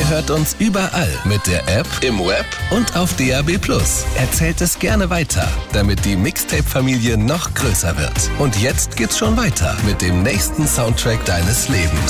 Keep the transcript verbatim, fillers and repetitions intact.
Ihr hört uns überall mit der App, im Web und auf D A B plus. Erzählt es gerne weiter, damit die Mixtape-Familie noch größer wird. Und jetzt geht's schon weiter mit dem nächsten Soundtrack deines Lebens.